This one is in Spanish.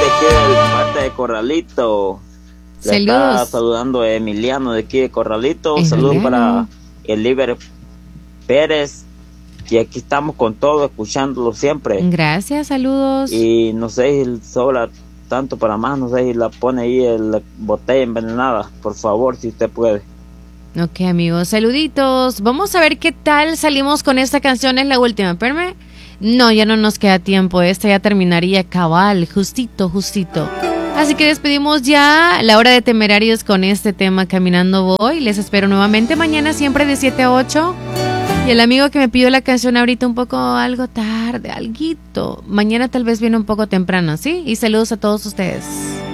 aquí de parte de Corralito. Le está Saludos. saludando Emiliano de aquí de Corralito. Saludos Emiliano. para Eliber Pérez. Y aquí estamos con todo, escuchándolo siempre. Gracias, saludos. Y no sé si sobra tanto para más, no sé si la pone ahí en la botella envenenada. Por favor, si usted puede. Ok, amigos, saluditos. Vamos a ver qué tal salimos con esta canción. Es la última, espérame. No, ya no nos queda tiempo. Esta ya terminaría cabal, justito. Así que despedimos ya la hora de Temerarios con este tema Caminando Voy. Les espero nuevamente mañana, siempre de 7 a 8. Y el amigo que me pidió la canción ahorita un poco algo tarde, alguito. Mañana tal vez viene un poco temprano, ¿sí? Y saludos a todos ustedes.